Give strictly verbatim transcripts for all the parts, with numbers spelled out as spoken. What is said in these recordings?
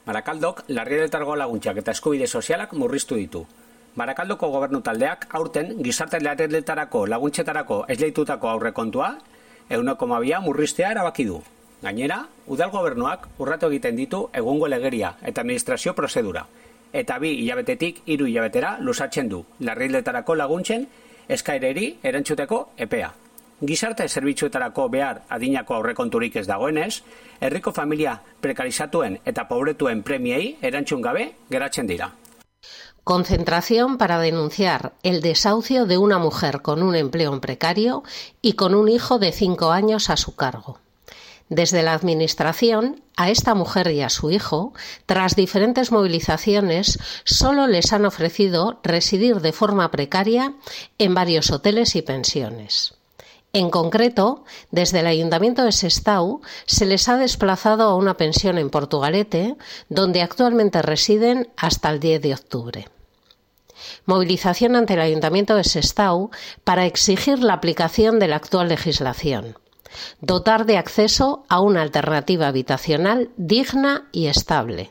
Barakaldok larrialdietako laguntzak eta eskubide sozialak murriztu ditu. Barakaldoko gobernu taldeak aurten gizarte larrialdietarako laguntzetarako esleitutako aurrekontua ehuneko hamabia murriztea erabaki du. Gainera, udal gobernuak urratu egiten ditu egungo legeria eta administrazio prozedura, eta bi hilabetetik hiru hilabetera luzatzen du larrialdietarako laguntzen eskaereri erantzuteko epea. Gizarte zerbitzuetarako behar adinako aurrekonturik ez dagoenez, herriko familia prekarizatuen eta pobretuen premiei erantzun gabe geratzen dira. Concentración para denunciar el desahucio de una mujer con un empleo precario y con un hijo de cinco años a su cargo. Desde la Administración, a esta mujer y a su hijo, tras diferentes movilizaciones, solo les han ofrecido residir de forma precaria en varios hoteles y pensiones. En concreto, desde el Ayuntamiento de Sestao se les ha desplazado a una pensión en Portugalete, donde actualmente residen hasta el diez de octubre. Movilización ante el Ayuntamiento de Sestao para exigir la aplicación de la actual legislación. Dotar de acceso a una alternativa habitacional digna y estable.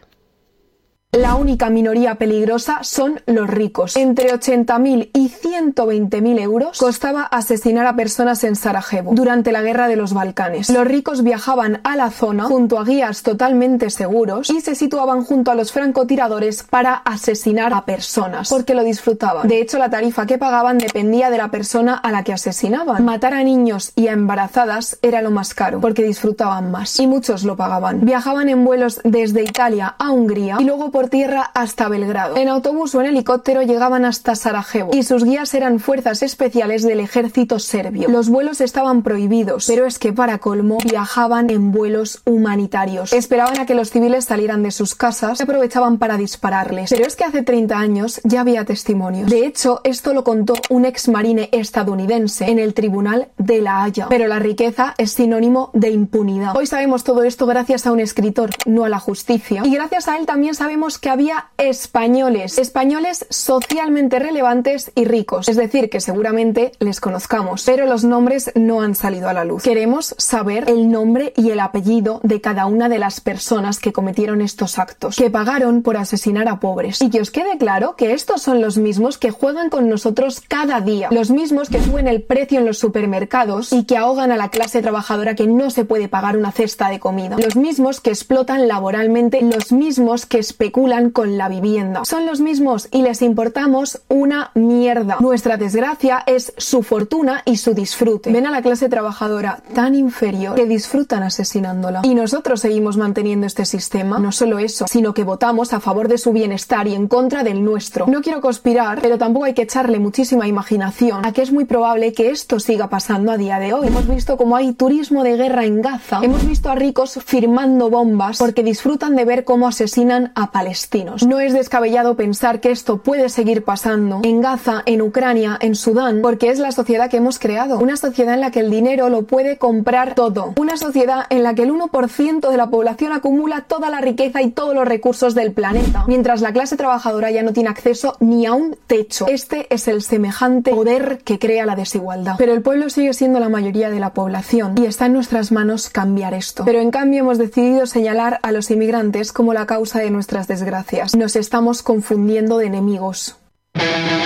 La única minoría peligrosa son los ricos. Entre ochenta mil y ciento veinte mil euros costaba asesinar a personas en Sarajevo durante la guerra de los Balcanes. Los ricos viajaban a la zona junto a guías totalmente seguros y se situaban junto a los francotiradores para asesinar a personas, porque lo disfrutaban. De hecho, la tarifa que pagaban dependía de la persona a la que asesinaban. Matar a niños y a embarazadas era lo más caro, porque disfrutaban más, y muchos lo pagaban. Viajaban en vuelos desde Italia a Hungría y luego por por tierra hasta Belgrado. En autobús o en helicóptero llegaban hasta Sarajevo y sus guías eran fuerzas especiales del ejército serbio. Los vuelos estaban prohibidos, pero es que para colmo viajaban en vuelos humanitarios. Esperaban a que los civiles salieran de sus casas y aprovechaban para dispararles. Pero es que hace treinta años ya había testimonios. De hecho, esto lo contó un ex marine estadounidense en el Tribunal de La Haya. Pero la riqueza es sinónimo de impunidad. Hoy sabemos todo esto gracias a un escritor, no a la justicia. Y gracias a él también sabemos que había españoles, españoles socialmente relevantes y ricos, es decir, que seguramente les conozcamos, pero los nombres no han salido a la luz. Queremos saber el nombre y el apellido de cada una de las personas que cometieron estos actos, que pagaron por asesinar a pobres. Y que os quede claro que estos son los mismos que juegan con nosotros cada día, los mismos que suben el precio en los supermercados y que ahogan a la clase trabajadora que no se puede pagar una cesta de comida, los mismos que explotan laboralmente, los mismos que especulan con la vivienda. Son los mismos y les importamos una mierda. Nuestra desgracia es su fortuna y su disfrute. Ven a la clase trabajadora tan inferior que disfrutan asesinándola. Y nosotros seguimos manteniendo este sistema. No solo eso, sino que votamos a favor de su bienestar y en contra del nuestro. No quiero conspirar, pero tampoco hay que echarle muchísima imaginación a que es muy probable que esto siga pasando a día de hoy. Hemos visto cómo hay turismo de guerra en Gaza. Hemos visto a ricos firmando bombas porque disfrutan de ver cómo asesinan a palestinos. No es descabellado pensar que esto puede seguir pasando en Gaza, en Ucrania, en Sudán, porque es la sociedad que hemos creado. Una sociedad en la que el dinero lo puede comprar todo. Una sociedad en la que el uno por ciento de la población acumula toda la riqueza y todos los recursos del planeta, mientras la clase trabajadora ya no tiene acceso ni a un techo. Este es el semejante poder que crea la desigualdad. Pero el pueblo sigue siendo la mayoría de la población y está en nuestras manos cambiar esto. Pero en cambio hemos decidido señalar a los inmigrantes como la causa de nuestras desgracias. Nos estamos confundiendo de enemigos.